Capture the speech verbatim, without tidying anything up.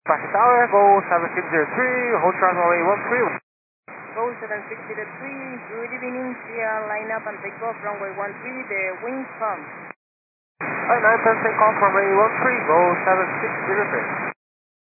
Pacific Tower, go seven six zero three, hold short runway one three. Go seven six zero three, good evening, clear line up and take off runway one three, the wind comes. Alright, nine percent call from runway one three, go seven six zero three.